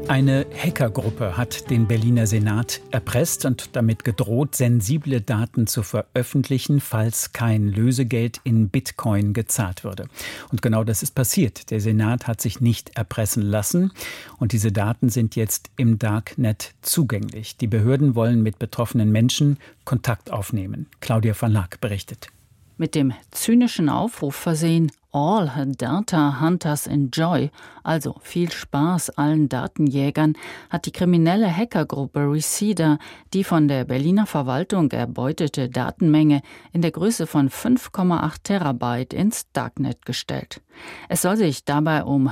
Eine Hackergruppe hat den Berliner Senat erpresst und damit gedroht, sensible Daten zu veröffentlichen, falls kein Lösegeld in Bitcoin gezahlt würde. Und genau das ist passiert. Der Senat hat sich nicht erpressen lassen und diese Daten sind jetzt im Darknet zugänglich. Die Behörden wollen mit betroffenen Menschen Kontakt aufnehmen. Claudia van Laak berichtet. Mit dem zynischen Aufruf versehen: All Data Hunters enjoy, also viel Spaß allen Datenjägern, hat die kriminelle Hackergruppe Reseda die von der Berliner Verwaltung erbeutete Datenmenge in der Größe von 5,8 Terabyte ins Darknet gestellt. Es soll sich dabei um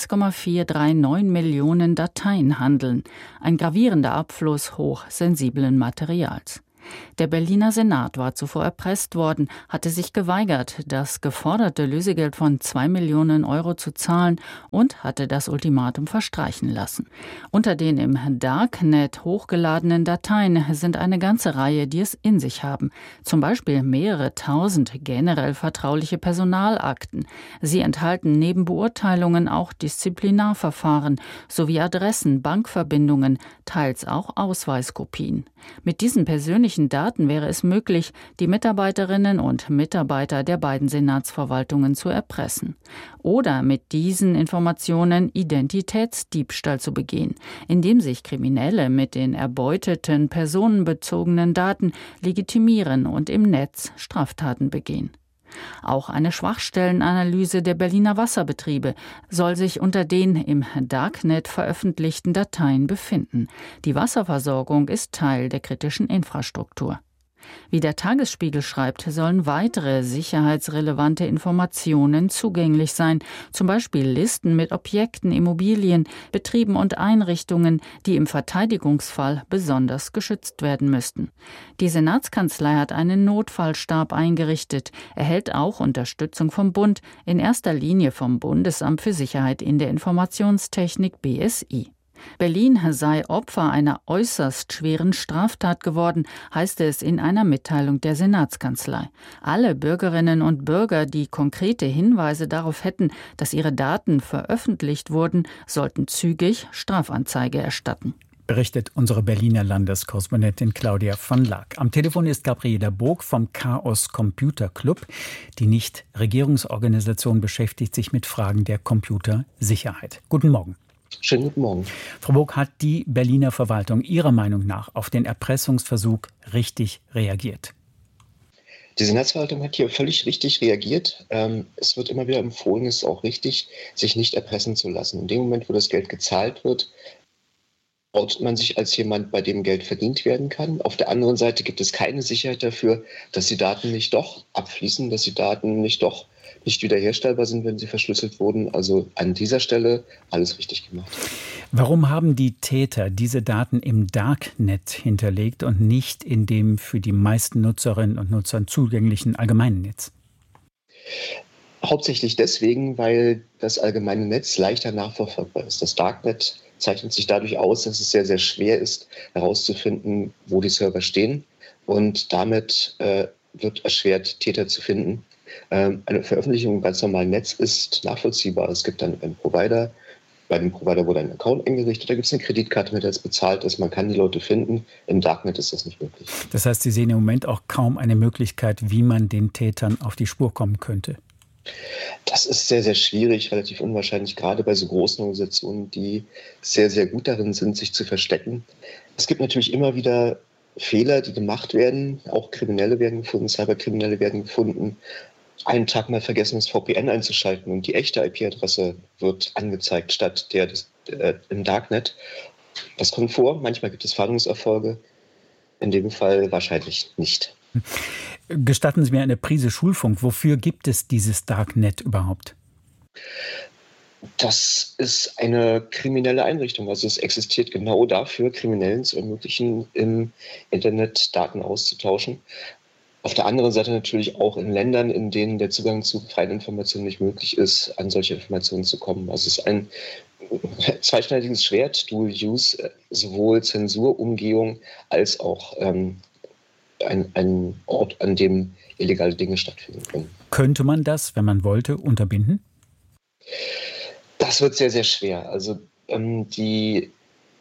1,439 Millionen Dateien handeln, ein gravierender Abfluss hochsensiblen Materials. Der Berliner Senat war zuvor erpresst worden, hatte sich geweigert, das geforderte Lösegeld von 2 Millionen Euro zu zahlen und hatte das Ultimatum verstreichen lassen. Unter den im Darknet hochgeladenen Dateien sind eine ganze Reihe, die es in sich haben. Zum Beispiel mehrere tausend generell vertrauliche Personalakten. Sie enthalten neben Beurteilungen auch Disziplinarverfahren sowie Adressen, Bankverbindungen, teils auch Ausweiskopien. Mit diesen persönlichen Daten wäre es möglich, die Mitarbeiterinnen und Mitarbeiter der beiden Senatsverwaltungen zu erpressen. Oder mit diesen Informationen Identitätsdiebstahl zu begehen, indem sich Kriminelle mit den erbeuteten personenbezogenen Daten legitimieren und im Netz Straftaten begehen. Auch eine Schwachstellenanalyse der Berliner Wasserbetriebe soll sich unter den im Darknet veröffentlichten Dateien befinden. Die Wasserversorgung ist Teil der kritischen Infrastruktur. Wie der Tagesspiegel schreibt, sollen weitere sicherheitsrelevante Informationen zugänglich sein, zum Beispiel Listen mit Objekten, Immobilien, Betrieben und Einrichtungen, die im Verteidigungsfall besonders geschützt werden müssten. Die Senatskanzlei hat einen Notfallstab eingerichtet, erhält auch Unterstützung vom Bund, in erster Linie vom Bundesamt für Sicherheit in der Informationstechnik BSI. Berlin sei Opfer einer äußerst schweren Straftat geworden, heißt es in einer Mitteilung der Senatskanzlei. Alle Bürgerinnen und Bürger, die konkrete Hinweise darauf hätten, dass ihre Daten veröffentlicht wurden, sollten zügig Strafanzeige erstatten. Berichtet unsere Berliner Landeskorrespondentin Claudia van Laak. Am Telefon ist Gabriela Burg vom Chaos Computer Club. Die Nichtregierungsorganisation beschäftigt sich mit Fragen der Computersicherheit. Guten Morgen. Schönen guten Morgen. Frau Burg, hat die Berliner Verwaltung Ihrer Meinung nach auf den Erpressungsversuch richtig reagiert? Die Senatsverwaltung hat hier völlig richtig reagiert. Es wird immer wieder empfohlen, es ist auch richtig, sich nicht erpressen zu lassen. In dem Moment, wo das Geld gezahlt wird, outet man sich als jemand, bei dem Geld verdient werden kann. Auf der anderen Seite gibt es keine Sicherheit dafür, dass die Daten nicht doch abfließen, dass die Daten nicht wiederherstellbar sind, wenn sie verschlüsselt wurden. Also an dieser Stelle alles richtig gemacht. Warum haben die Täter diese Daten im Darknet hinterlegt und nicht in dem für die meisten Nutzerinnen und Nutzer zugänglichen allgemeinen Netz? Hauptsächlich deswegen, weil das allgemeine Netz leichter nachverfolgbar ist. Das Darknet zeichnet sich dadurch aus, dass es sehr, sehr schwer ist, herauszufinden, wo die Server stehen. Und damit wird erschwert, Täter zu finden. Eine Veröffentlichung im ganz normalen Netz ist nachvollziehbar. Es gibt dann einen Provider. Bei dem Provider wurde ein Account eingerichtet. Da gibt es eine Kreditkarte, mit der es bezahlt ist. Man kann die Leute finden. Im Darknet ist das nicht möglich. Das heißt, Sie sehen im Moment auch kaum eine Möglichkeit, wie man den Tätern auf die Spur kommen könnte. Das ist sehr, sehr schwierig, relativ unwahrscheinlich, gerade bei so großen Organisationen, die sehr, sehr gut darin sind, sich zu verstecken. Es gibt natürlich immer wieder Fehler, die gemacht werden. Auch Kriminelle werden gefunden, Cyberkriminelle werden gefunden. Einen Tag mal vergessen, das VPN einzuschalten und die echte IP-Adresse wird angezeigt statt der im Darknet. Das kommt vor. Manchmal gibt es Fahndungserfolge. In dem Fall wahrscheinlich nicht. Gestatten Sie mir eine Prise Schulfunk. Wofür gibt es dieses Darknet überhaupt? Das ist eine kriminelle Einrichtung. Also es existiert genau dafür, Kriminellen zu ermöglichen, im Internet Daten auszutauschen. Auf der anderen Seite natürlich auch in Ländern, in denen der Zugang zu freien Informationen nicht möglich ist, an solche Informationen zu kommen. Also es ist ein zweischneidiges Schwert, Dual Use, sowohl Zensurumgehung als auch ein Ort, an dem illegale Dinge stattfinden können. Könnte man das, wenn man wollte, unterbinden? Das wird sehr, sehr schwer. Also die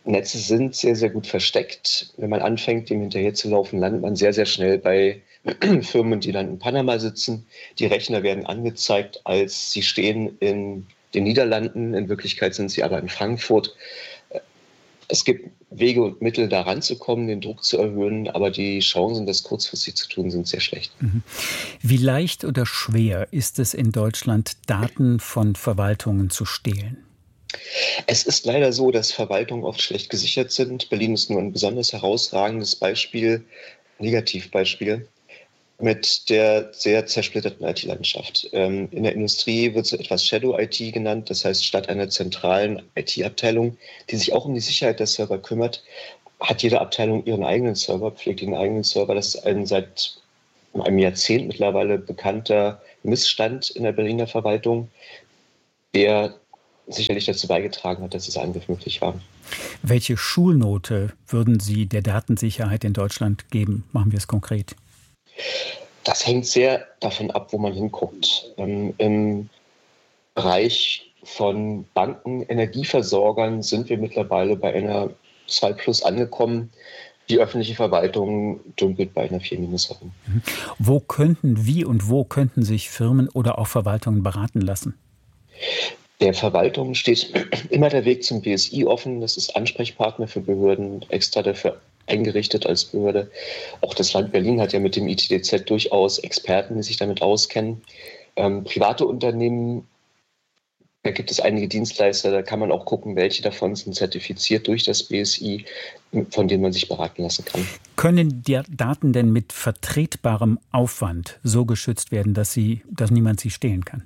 Netze sind sehr, sehr gut versteckt. Wenn man anfängt, dem hinterherzulaufen, landet man sehr, sehr schnell bei Firmen, die dann in Panama sitzen. Die Rechner werden angezeigt, als sie stehen in den Niederlanden. In Wirklichkeit sind sie aber in Frankfurt. Es gibt Wege und Mittel, da ranzukommen, den Druck zu erhöhen, aber die Chancen, das kurzfristig zu tun, sind sehr schlecht. Wie leicht oder schwer ist es in Deutschland, Daten von Verwaltungen zu stehlen? Es ist leider so, dass Verwaltungen oft schlecht gesichert sind. Berlin ist nur ein besonders herausragendes Beispiel, Negativbeispiel, mit der sehr zersplitterten IT-Landschaft. In der Industrie wird so etwas Shadow-IT genannt, das heißt, statt einer zentralen IT-Abteilung, die sich auch um die Sicherheit der Server kümmert, hat jede Abteilung ihren eigenen Server, pflegt ihren eigenen Server. Das ist ein seit einem Jahrzehnt mittlerweile bekannter Missstand in der Berliner Verwaltung, der sicherlich dazu beigetragen hat, dass dieser Angriff möglich war. Welche Schulnote würden Sie der Datensicherheit in Deutschland geben? Machen wir es konkret. Das hängt sehr davon ab, wo man hinguckt. Im Bereich von Banken, Energieversorgern sind wir mittlerweile bei einer 2+ angekommen. Die öffentliche Verwaltung dümpelt bei einer 4- herum. Wie und wo könnten sich Firmen oder auch Verwaltungen beraten lassen? Der Verwaltung steht immer der Weg zum BSI offen. Das ist Ansprechpartner für Behörden, extra dafür eingerichtet als Behörde. Auch das Land Berlin hat ja mit dem ITDZ durchaus Experten, die sich damit auskennen. Private Unternehmen, da gibt es einige Dienstleister, da kann man auch gucken, welche davon sind zertifiziert durch das BSI, von denen man sich beraten lassen kann. Können die Daten denn mit vertretbarem Aufwand so geschützt werden, dass niemand sie stehlen kann?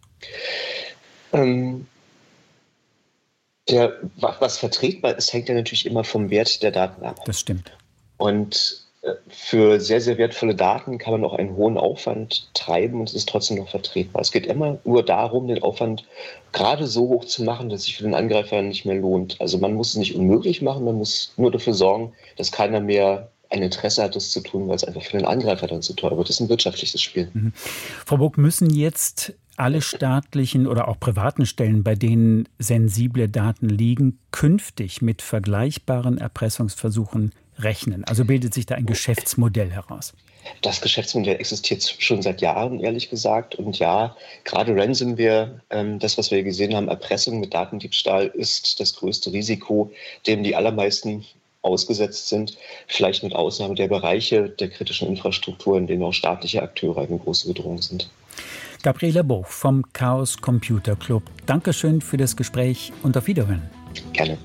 Was vertretbar ist, hängt ja natürlich immer vom Wert der Daten ab. Das stimmt. Und für sehr, sehr wertvolle Daten kann man auch einen hohen Aufwand treiben und es ist trotzdem noch vertretbar. Es geht immer nur darum, den Aufwand gerade so hoch zu machen, dass es sich für den Angreifer nicht mehr lohnt. Also man muss es nicht unmöglich machen, man muss nur dafür sorgen, dass keiner mehr ein Interesse hat, das zu tun, weil es einfach für den Angreifer dann zu teuer wird. Das ist ein wirtschaftliches Spiel. Frau Burg, müssen jetzt alle staatlichen oder auch privaten Stellen, bei denen sensible Daten liegen, künftig mit vergleichbaren Erpressungsversuchen rechnen? Also bildet sich da ein Geschäftsmodell heraus? Das Geschäftsmodell existiert schon seit Jahren, ehrlich gesagt. Und ja, gerade Ransomware, das, was wir gesehen haben, Erpressung mit Datendiebstahl, ist das größte Risiko, dem die allermeisten ausgesetzt sind. Vielleicht mit Ausnahme der Bereiche der kritischen Infrastruktur, in denen auch staatliche Akteure eine große Bedrohung sind. Gabriela Burg vom Chaos Computer Club. Dankeschön für das Gespräch und auf Wiederhören. Gerne.